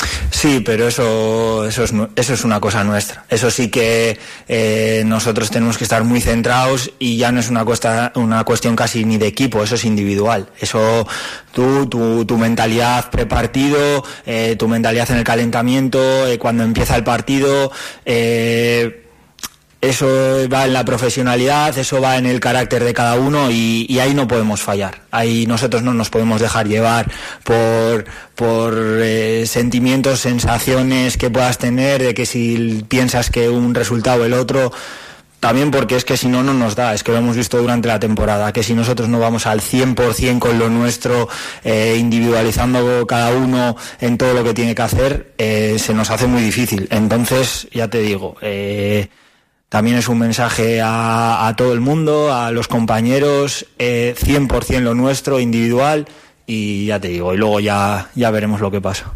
Sí, pero eso, eso, es, eso es una cosa nuestra. Eso sí que eh, nosotros tenemos que estar muy centrados y ya no es una, cuesta, una cuestión casi ni de equipo, eso es individual. Eso, tú, tu, tu mentalidad prepartido, eh, tu mentalidad en el calentamiento, eh, cuando empieza el partido, eh, eso va en la profesionalidad, eso va en el carácter de cada uno y, y ahí no podemos fallar. Ahí nosotros no nos podemos dejar llevar por, por eh, sentimientos, sensaciones que puedas tener, de que si piensas que un resultado o el otro, también porque es que si no, no nos da. Es que lo hemos visto durante la temporada, que si nosotros no vamos al cien por ciento con lo nuestro, eh, individualizando cada uno en todo lo que tiene que hacer, eh, se nos hace muy difícil. Entonces, ya te digo, eh, también es un mensaje a, a todo el mundo, a los compañeros, eh, cien por ciento lo nuestro, individual, y ya te digo, y luego ya, ya veremos lo que pasa.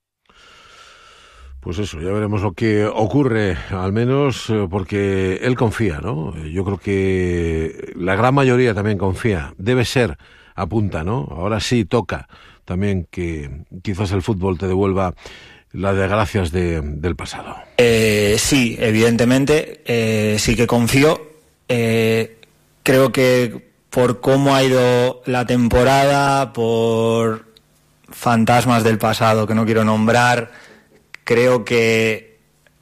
Pues eso, ya veremos lo que ocurre, al menos porque él confía, ¿no? Yo creo que la gran mayoría también confía, debe ser, apunta, ¿no? Ahora sí toca también que quizás el fútbol te devuelva las desgracias de, del pasado. Eh, sí, evidentemente, eh, sí que confío. Eh, creo que por cómo ha ido la temporada, por fantasmas del pasado que no quiero nombrar, creo que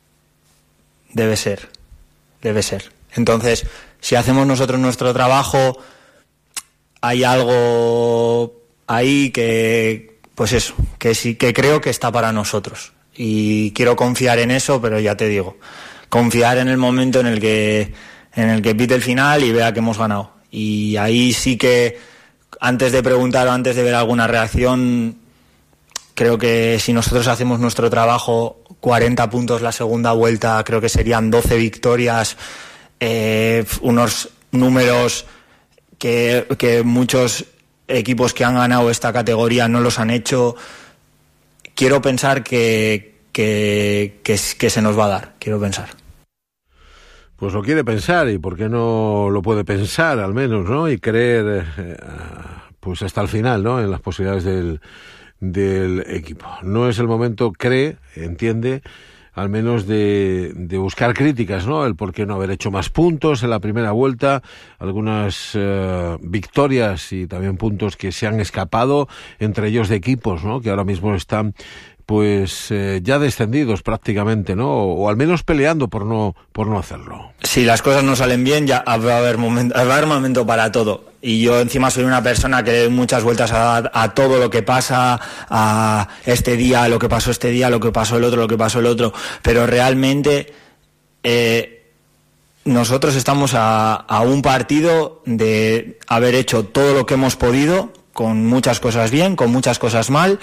debe ser, debe ser. Entonces, si hacemos nosotros nuestro trabajo, hay algo ahí que... Pues eso, que sí, que creo que está para nosotros y quiero confiar en eso, pero ya te digo, confiar en el momento en el que en el que pite el final y vea que hemos ganado. Y ahí sí que antes de preguntar o antes de ver alguna reacción, creo que si nosotros hacemos nuestro trabajo, cuarenta puntos la segunda vuelta, creo que serían doce victorias, eh, unos números que, que muchos equipos que han ganado esta categoría no los han hecho. Quiero pensar que, que, que, que se nos va a dar, quiero pensar. Pues lo quiere pensar, y por qué no lo puede pensar al menos, ¿no? Y creer eh, pues hasta el final, ¿no? En las posibilidades del, del equipo. No es el momento, cree, entiende, al menos de, de buscar críticas, ¿no? El por qué no haber hecho más puntos en la primera vuelta, algunas eh, victorias y también puntos que se han escapado, entre ellos de equipos, ¿no? Que ahora mismo están pues eh, ya descendidos prácticamente, ¿no? O, o al menos peleando por no por no hacerlo. Si las cosas no salen bien, ya va a haber momento, va a haber momento para todo. Y yo encima soy una persona que le doy muchas vueltas a, a todo lo que pasa, a este día, lo que pasó este día, lo que pasó el otro, lo que pasó el otro. Pero realmente eh, nosotros estamos a, a un partido de haber hecho todo lo que hemos podido, con muchas cosas bien, con muchas cosas mal.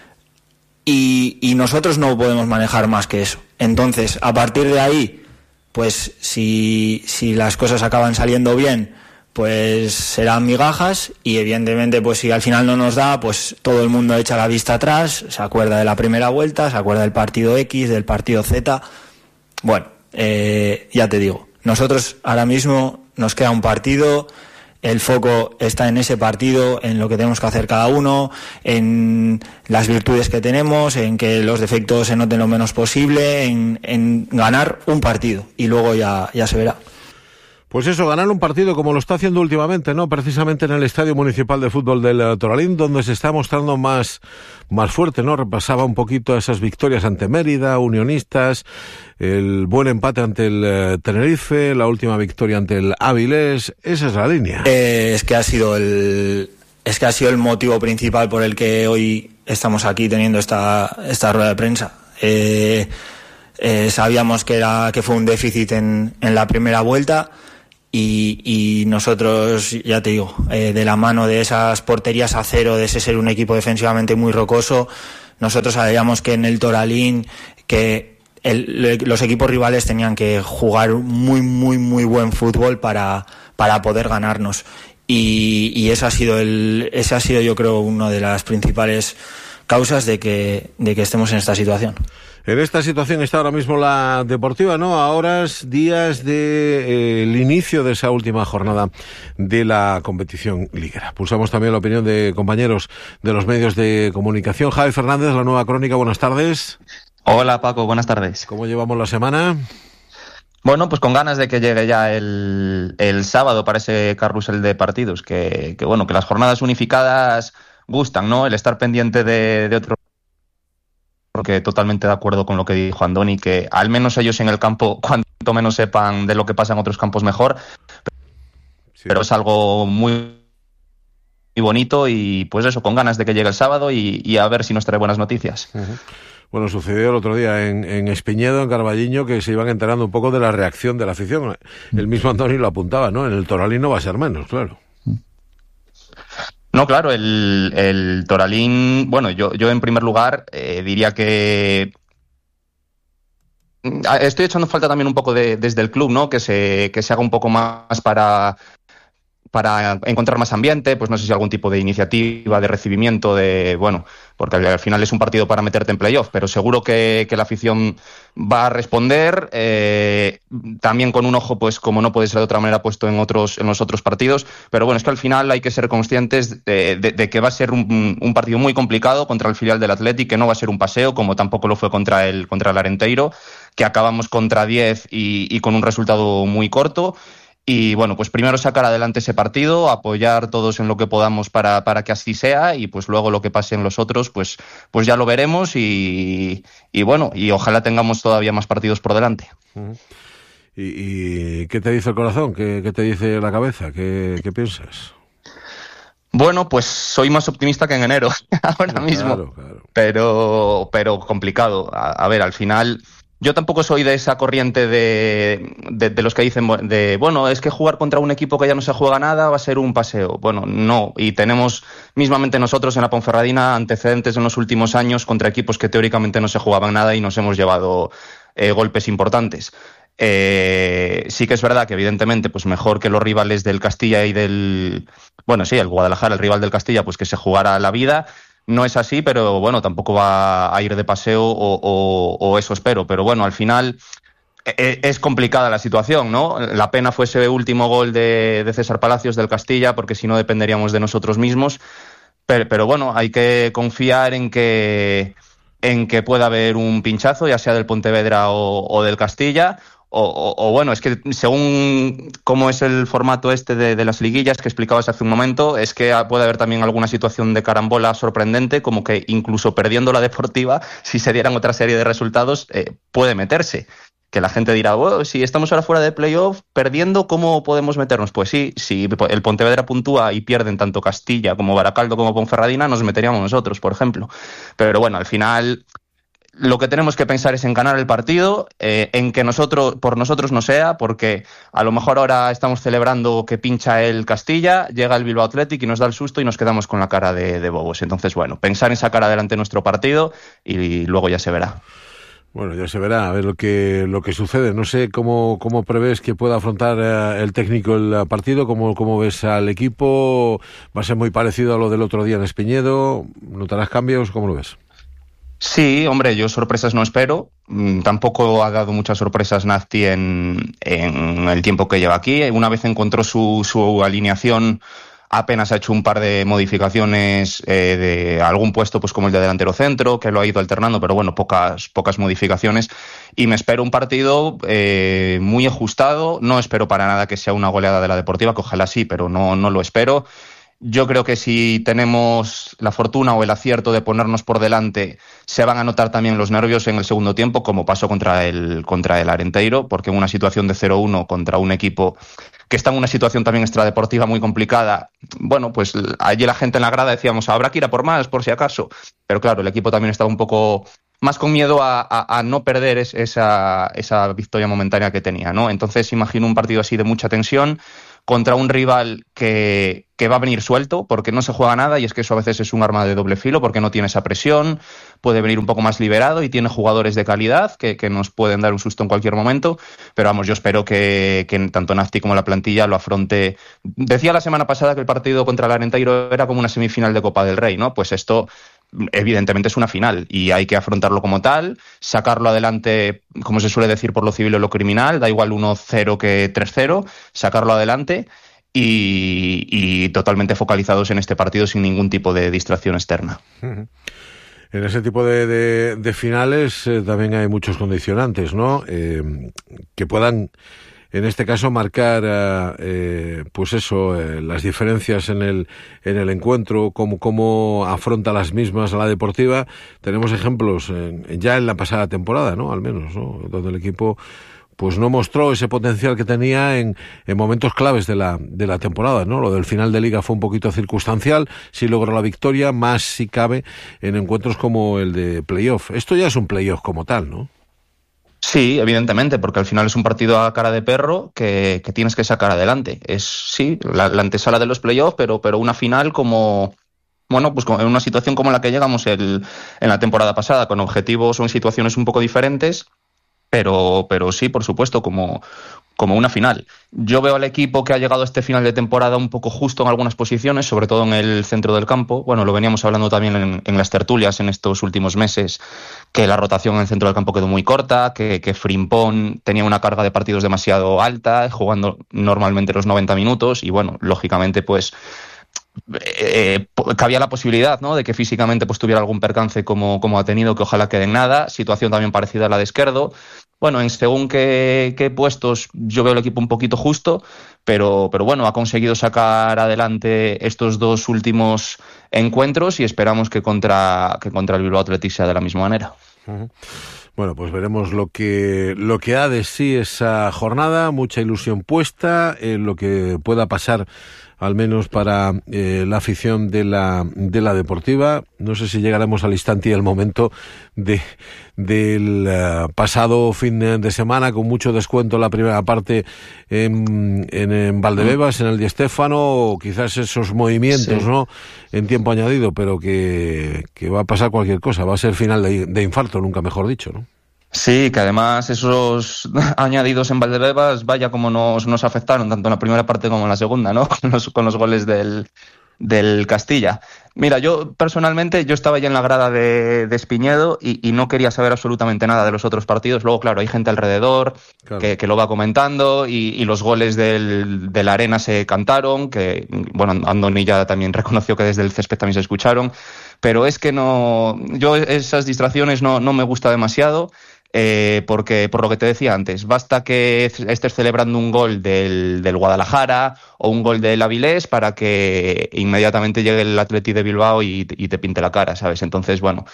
Y, y nosotros no podemos manejar más que eso. Entonces, a partir de ahí, pues si, si las cosas acaban saliendo bien, pues serán migajas, y evidentemente pues si al final no nos da, pues todo el mundo echa la vista atrás, se acuerda de la primera vuelta, se acuerda del partido X, del partido Z. Bueno, eh, ya te digo, nosotros ahora mismo nos queda un partido. El foco está en ese partido, en lo que tenemos que hacer cada uno, en las virtudes que tenemos, en que los defectos se noten lo menos posible, en, en ganar un partido, y luego ya, ya se verá. Pues eso, ganar un partido como lo está haciendo últimamente, ¿no? Precisamente en el Estadio Municipal de Fútbol del Toralín, donde se está mostrando más, más fuerte, ¿no? Repasaba un poquito esas victorias ante Mérida, Unionistas, el buen empate ante el eh, Tenerife, la última victoria ante el Áviles. Esa es la línea. Eh, es que ha sido el, es que ha sido el motivo principal por el que hoy estamos aquí teniendo esta, esta rueda de prensa. Eh, eh, sabíamos que era, que fue un déficit en, en la primera vuelta. Y, y nosotros, ya te digo, eh, de la mano de esas porterías a cero, de ese ser un equipo defensivamente muy rocoso, nosotros sabíamos que en el Toralín, que el, los equipos rivales tenían que jugar muy, muy, muy buen fútbol para, para poder ganarnos. Y, y eso ha sido el, ese ha sido, yo creo, una de las principales causas de que, de que estemos en esta situación. En esta situación está ahora mismo la Deportiva, ¿no? A horas, días de eh, el inicio de esa última jornada de la competición liguera. Pulsamos también la opinión de compañeros de los medios de comunicación. Javi Fernández, La Nueva Crónica, buenas tardes. Hola Paco, buenas tardes. ¿Cómo llevamos la semana? Bueno, pues con ganas de que llegue ya el, el sábado para ese carrusel de partidos, que, que bueno, que las jornadas unificadas gustan, ¿no? El estar pendiente de, de otro... Porque totalmente de acuerdo con lo que dijo Andoni, que al menos ellos en el campo, cuanto menos sepan de lo que pasa en otros campos, mejor. Sí. Pero es algo muy, muy bonito y pues eso, con ganas de que llegue el sábado y, y a ver si nos trae buenas noticias. Uh-huh. Bueno, sucedió el otro día en, en Espiñedo, en Carballiño, que se iban enterando un poco de la reacción de la afición. El mismo Andoni lo apuntaba, ¿no? En el Toralín no va a ser menos, claro. No, claro, el, el Toralín, bueno, yo, yo en primer lugar eh, diría que estoy echando falta también un poco de, desde el club, ¿no? Que se, que se haga un poco más para... para encontrar más ambiente, pues no sé si algún tipo de iniciativa de recibimiento, de bueno, porque al final es un partido para meterte en playoff, pero seguro que, que la afición va a responder, eh, también con un ojo, pues como no puede ser de otra manera, puesto en otros en los otros partidos, pero bueno, es que al final hay que ser conscientes de, de, de que va a ser un, un partido muy complicado contra el filial del Athletic, que no va a ser un paseo, como tampoco lo fue contra el, contra el Arenteiro, que acabamos contra diez y, y con un resultado muy corto. Y bueno, pues primero sacar adelante ese partido, apoyar todos en lo que podamos para, para que así sea y pues luego lo que pase en los otros, pues, pues ya lo veremos y, y bueno, y ojalá tengamos todavía más partidos por delante. Uh-huh. ¿Y, y qué te dice el corazón? ¿Qué, qué te dice la cabeza? ¿Qué, qué piensas? Bueno, pues soy más optimista que en enero ahora claro, mismo, claro. pero, pero complicado. A, a ver, al final... Yo tampoco soy de esa corriente de, de, de los que dicen, de bueno, es que jugar contra un equipo que ya no se juega nada va a ser un paseo. Bueno, no. Y tenemos mismamente nosotros en la Ponferradina antecedentes en los últimos años contra equipos que teóricamente no se jugaban nada y nos hemos llevado eh, golpes importantes. Eh, sí que es verdad que evidentemente pues mejor que los rivales del Castilla y del... Bueno, sí, el Guadalajara, el rival del Castilla, pues que se jugara la vida. No es así, pero bueno, tampoco va a ir de paseo o, o, o eso espero. Pero bueno, al final es complicada la situación, ¿no? La pena fue ese último gol de, de César Palacios del Castilla, porque si no dependeríamos de nosotros mismos. Pero, pero bueno, hay que confiar en que, en que pueda haber un pinchazo, ya sea del Pontevedra o, o del Castilla. O, o, o bueno, es que según cómo es el formato este de, de las liguillas que explicabas hace un momento, es que puede haber también alguna situación de carambola sorprendente, como que incluso perdiendo la Deportiva, si se dieran otra serie de resultados, eh, puede meterse. Que la gente dirá, bueno, si estamos ahora fuera de playoff, perdiendo, ¿cómo podemos meternos? Pues sí, si el Pontevedra puntúa y pierden tanto Castilla como Baracaldo como Ponferradina, nos meteríamos nosotros, por ejemplo. Pero bueno, al final... Lo que tenemos que pensar es en ganar el partido, eh, en que nosotros, por nosotros no sea, porque a lo mejor ahora estamos celebrando que pincha el Castilla, llega el Bilbao Athletic y nos da el susto y nos quedamos con la cara de, de bobos. Entonces, bueno, pensar en sacar adelante nuestro partido y, y luego ya se verá. Bueno, ya se verá, a ver lo que lo que sucede. No sé cómo cómo prevés que pueda afrontar eh, el técnico el partido, cómo, cómo ves al equipo. Va a ser muy parecido a lo del otro día en Espiñedo. ¿Notarás cambios? ¿Cómo lo ves? Sí, hombre, yo sorpresas no espero. Tampoco ha dado muchas sorpresas Nafti en, en el tiempo que lleva aquí. Una vez encontró su, su alineación, apenas ha hecho un par de modificaciones eh, de algún puesto, pues como el de delantero centro, que lo ha ido alternando, pero bueno, pocas, pocas modificaciones. Y me espero un partido eh, muy ajustado. No espero para nada que sea una goleada de la Deportiva, que ojalá sí, pero no, no lo espero. Yo creo que si tenemos la fortuna o el acierto de ponernos por delante, se van a notar también los nervios en el segundo tiempo, como pasó contra el, contra el Arenteiro, porque en una situación de cero uno contra un equipo que está en una situación también extradeportiva muy complicada, bueno, pues allí la gente en la grada decíamos, habrá que ir a por más, por si acaso. Pero claro, el equipo también estaba un poco más con miedo a, a, a no perder es, esa, esa victoria momentánea que tenía, ¿no? Entonces imagino un partido así de mucha tensión, contra un rival que, que va a venir suelto porque no se juega nada, y es que eso a veces es un arma de doble filo porque no tiene esa presión, puede venir un poco más liberado y tiene jugadores de calidad que, que nos pueden dar un susto en cualquier momento, pero vamos, yo espero que, que tanto Nafti como la plantilla lo afronte. Decía la semana pasada que el partido contra el Arenteiro era como una semifinal de Copa del Rey, ¿no? Pues esto evidentemente es una final y hay que afrontarlo como tal, sacarlo adelante, como se suele decir, por lo civil o lo criminal, da igual uno cero que tres cero, sacarlo adelante y, y totalmente focalizados en este partido sin ningún tipo de distracción externa. En ese tipo de, de, de finales eh, también hay muchos condicionantes, ¿no? Eh, que puedan, en este caso, marcar, eh, pues eso, eh, las diferencias en el en el encuentro, cómo, cómo afronta las mismas a la Deportiva. Tenemos ejemplos en, ya en la pasada temporada, ¿no? Al menos, ¿no? Donde el equipo pues no mostró ese potencial que tenía en, en momentos claves de la de la temporada, ¿no? Lo del final de Liga fue un poquito circunstancial, sí logró la victoria, más si cabe en encuentros como el de playoff. Esto ya es un playoff como tal, ¿no? Sí, evidentemente, porque al final es un partido a cara de perro que, que tienes que sacar adelante. Es, sí, la, la antesala de los playoffs, pero, pero una final como, bueno, pues en una situación como la que llegamos el, en la temporada pasada, con objetivos o en situaciones un poco diferentes, pero, pero sí, por supuesto, como, como una final. Yo veo al equipo que ha llegado a este final de temporada un poco justo en algunas posiciones, sobre todo en el centro del campo. Bueno, lo veníamos hablando también en, en las tertulias en estos últimos meses, que la rotación en el centro del campo quedó muy corta, que, que Frimpón tenía una carga de partidos demasiado alta, jugando normalmente los noventa minutos, y bueno, lógicamente pues eh, cabía la posibilidad, ¿no?, de que físicamente pues tuviera algún percance como, como ha tenido, que ojalá quede en nada. Situación también parecida a la de Esquerdo. Bueno, en según qué, qué puestos yo veo el equipo un poquito justo, pero, pero bueno, ha conseguido sacar adelante estos dos últimos encuentros y esperamos que contra, que contra el Bilbao Athletic sea de la misma manera. Uh-huh. Bueno, pues veremos lo que lo que ha de sí esa jornada, mucha ilusión puesta en lo que pueda pasar, al menos para eh, la afición de la de la Deportiva. No sé si llegaremos al instante y al momento de del uh, pasado fin de semana, con mucho descuento la primera parte en, en, en Valdebebas, en el Di Stéfano, o quizás esos movimientos, sí, ¿no?, en tiempo añadido, pero que, que va a pasar cualquier cosa, va a ser final de, de infarto, nunca mejor dicho, ¿no? Sí, que además esos añadidos en Valdebebas, vaya como nos, nos afectaron, tanto en la primera parte como en la segunda, ¿no?, con los, con los goles del, del Castilla. Mira, yo personalmente, yo estaba ya en la grada de, de Espiñedo y, y no quería saber absolutamente nada de los otros partidos. Luego, claro, hay gente alrededor, claro, que, que lo va comentando, y, y los goles del, de la arena se cantaron, que, bueno, Andoni ya también reconoció que desde el césped también se escucharon, pero es que no, yo esas distracciones no, no me gusta demasiado. Eh, porque, por lo que te decía antes, basta que estés celebrando un gol del, del Guadalajara o un gol del Avilés para que inmediatamente llegue el Athletic de Bilbao y, y te pinte la cara, ¿sabes? Entonces, bueno,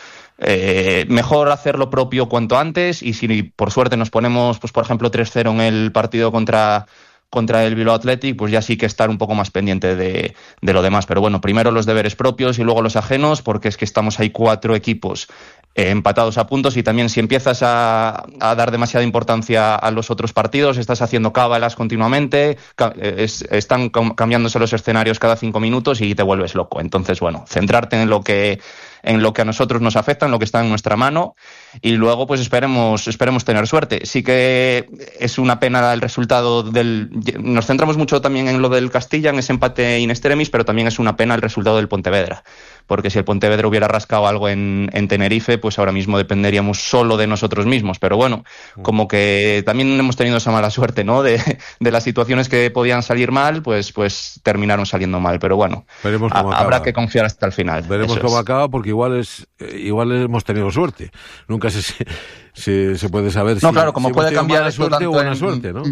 eh, mejor hacer lo propio cuanto antes, y si por suerte nos ponemos, pues por ejemplo, tres cero en el partido contra... contra el Bilbao Athletic, pues ya sí que estar un poco más pendiente de, de lo demás. Pero bueno, primero los deberes propios y luego los ajenos, porque es que estamos ahí cuatro equipos eh, empatados a puntos, y también si empiezas a, a dar demasiada importancia a los otros partidos, estás haciendo cábalas continuamente, ca- es, están com- cambiándose los escenarios cada cinco minutos y te vuelves loco. Entonces, bueno, centrarte en lo que en lo que a nosotros nos afecta, en lo que está en nuestra mano, y luego pues esperemos esperemos tener suerte. Sí que es una pena el resultado del... Nos centramos mucho también en lo del Castilla, en ese empate in extremis, pero también es una pena el resultado del Pontevedra, porque si el Pontevedra hubiera rascado algo en, en Tenerife, pues ahora mismo dependeríamos solo de nosotros mismos. Pero bueno, como que también hemos tenido esa mala suerte, ¿no?, de, de las situaciones que podían salir mal, pues pues terminaron saliendo mal. Pero bueno, veremos cómo a, habrá que confiar hasta el final. Veremos Eso cómo es. acaba, porque igual es igual hemos tenido suerte. Nunca se se, se puede saber no, si, claro, como si puede hemos tenido cambiar mala esto suerte o tanto buena en- suerte, ¿no?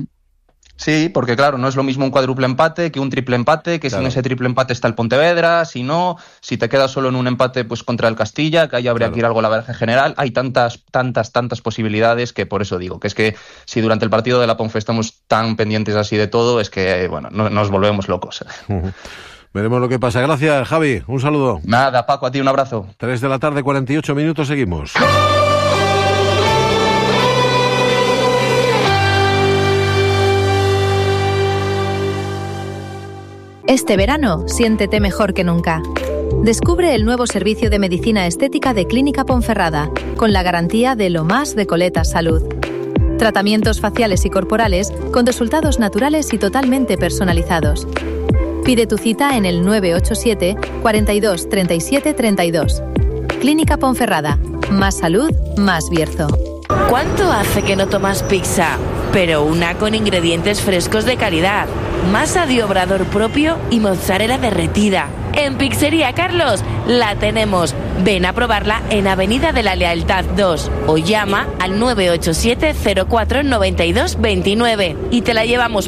Sí, porque claro, no es lo mismo un cuádruple empate que un triple empate, que Claro. sin ese triple empate está el Pontevedra, si no, si te quedas solo en un empate pues contra el Castilla, que ahí habría Claro. que ir algo a la verja general. Hay tantas, tantas, tantas posibilidades que por eso digo, que es que si durante el partido de la Ponfe estamos tan pendientes así de todo, es que, bueno, no- nos volvemos locos. Ujú. Veremos lo que pasa. Gracias, Javi. Un saludo. Nada, Paco, a ti un abrazo. tres de la tarde, cuarenta y ocho minutos, seguimos. Este verano, siéntete mejor que nunca. Descubre el nuevo servicio de medicina estética de Clínica Ponferrada, con la garantía de lo más de Coletas Salud. Tratamientos faciales y corporales con resultados naturales y totalmente personalizados. Pide tu cita en el nueve ocho siete, cuarenta y dos, treinta y siete, treinta y dos. Clínica Ponferrada. Más salud, más Bierzo. ¿Cuánto hace que no tomas pizza? Pero una con ingredientes frescos de calidad, masa de obrador propio y mozzarella derretida. En Pizzería Carlos la tenemos. Ven a probarla en Avenida de la Lealtad dos o llama al nueve ocho siete cero cuatro nueve dos dos nueve y te la llevamos